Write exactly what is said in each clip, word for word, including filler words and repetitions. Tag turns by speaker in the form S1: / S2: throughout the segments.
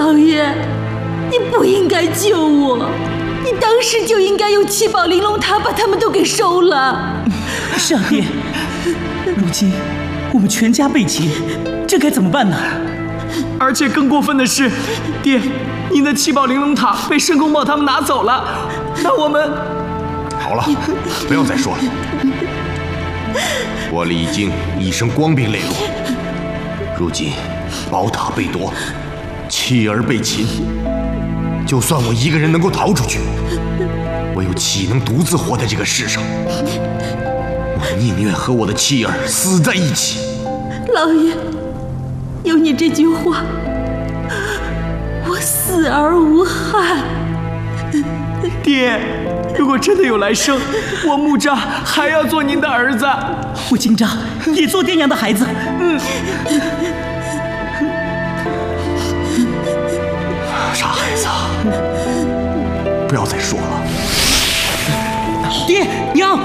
S1: 老爷，你不应该救我，你当时就应该用七宝玲珑塔把他们都给收了。
S2: 是啊，爹。如今我们全家被擒，这该怎么办呢？
S3: 而且更过分的是，爹，您的七宝玲珑塔被申公豹他们拿走了，那我们……
S4: 好了，不要再说了。我李靖一生光明磊落，如今宝塔被夺，妻儿被擒，就算我一个人能够逃出去，我又岂能独自活在这个世上？我宁愿和我的妻儿死在一起。
S1: 老爷，有你这句话，我死而无憾。
S3: 爹，如果真的有来生，我木吒还要做您的儿子，
S2: 我金吒也做爹娘的孩子。嗯。
S4: 傻孩子，不要再说了。
S2: 爹娘。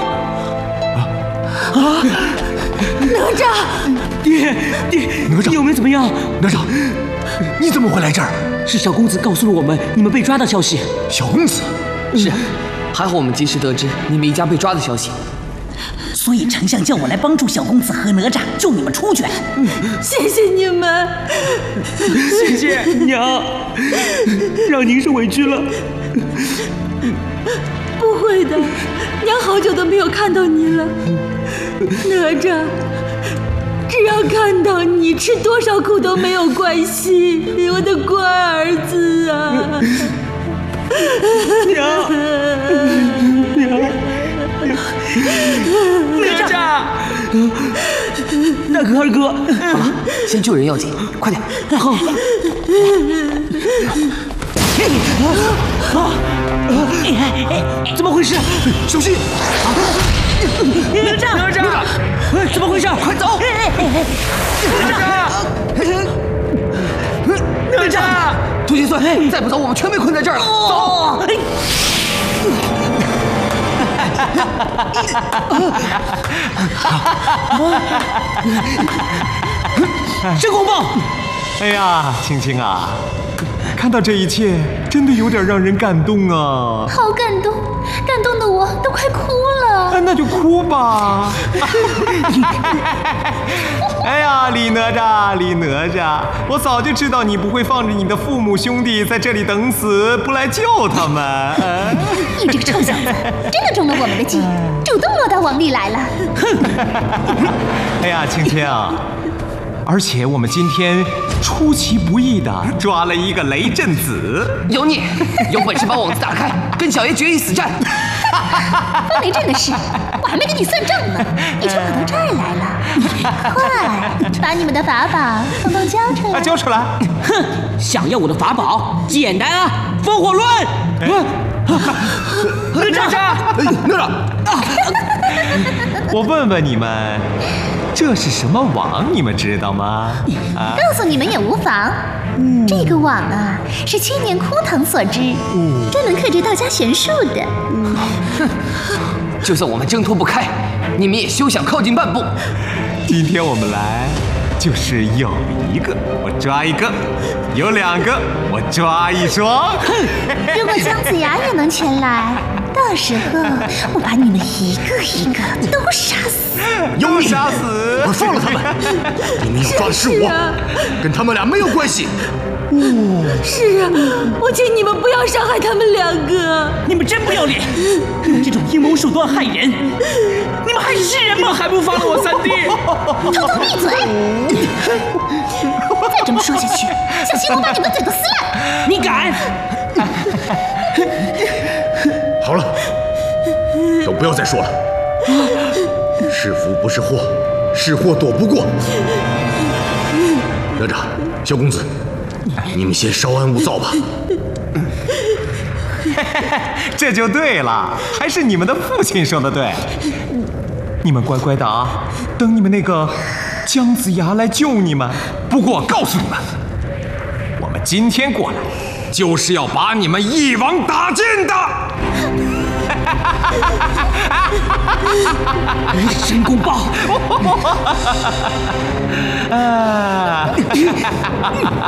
S2: 啊！
S1: 哪吒，
S2: 爹爹，
S4: 哪吒
S2: 有没有怎么样？
S4: 哪吒，你怎么会来这儿？
S2: 是小公子告诉了我们你们被抓的消息。
S4: 小公子，
S5: 是，还好我们及时得知你们一家被抓的消息，
S2: 所以丞相叫我来帮助小公子和哪吒救你们出去。
S1: 嗯、谢谢你们，
S3: 谢谢
S2: 娘，让您受委屈了。
S1: 不会的，娘好久都没有看到你了。哪吒，只要看到你，吃多少苦都没有关系，我的乖儿子啊！
S2: 娘，娘，
S3: 哪吒，
S2: 大哥二哥，
S5: 好了，先救人要紧，快点！
S2: 好。啊！怎么回事？
S4: 小心！
S2: 哪吒，
S3: 哪吒，
S2: 怎么回事？
S5: 快走！
S3: 哪吒，哪吒，
S5: 土行孙，再不走，我们全被困在这儿了。走！
S2: 申公豹，
S6: 哎呀，青青啊，看到这一切，真的有点让人感动啊！
S7: 好感动，感动的我都快哭了。
S6: 那就哭吧。哎呀，李哪吒，李哪吒，我早就知道你不会放着你的父母兄弟在这里等死，不来救他们。
S7: 你这个臭小子，真的中了我们的计，主动落到网里来了。
S6: 哎呀，青青啊，而且我们今天出其不意的抓了一个雷震子。
S5: 有你，有本事把网子打开，跟小爷决一死战。
S7: 风雷阵的事，我还没跟你算账呢，你却跑到这儿来了。快，把你们的法宝统统交出来！
S6: 啊，交出来！
S2: 哼，想要我的法宝，简单啊，风火轮！哪吒，
S4: 哪吒！
S6: 我问问你们，这是什么网？你们知道吗？啊，
S7: 告诉你们也无妨。嗯、这个网啊，是千年枯藤所织，嗯、专门克制道家玄术的。
S5: 嗯、哼，就算我们挣脱不开，你们也休想靠近半步。
S6: 今天我们来，就是有一个我抓一个，有两个我抓一双。
S7: 如果姜子牙也能前来，到时候我把你们一个一个都杀死。
S4: 有你
S6: 杀死！
S4: 我放了他们！你们要抓的是我，啊、跟他们俩没有关系。
S1: 哦，是啊，我请你们不要伤害他们两个。
S2: 你们真不要脸，用这种阴谋手段害人，你们还是人吗？
S3: 你们还不放了我三弟？
S7: 统统闭嘴！再这么说下去，小心我把你们的嘴都撕烂！
S2: 你敢？
S4: 好了，都不要再说了。是福不是祸，是祸躲不过。哪吒，小公子，你们先稍安勿躁吧。
S6: 这就对了，还是你们的父亲说的对。你们乖乖的啊，等你们那个姜子牙来救你们。不过我告诉你们，我们今天过来就是要把你们一网打尽的。
S2: 申公豹，
S6: 啊！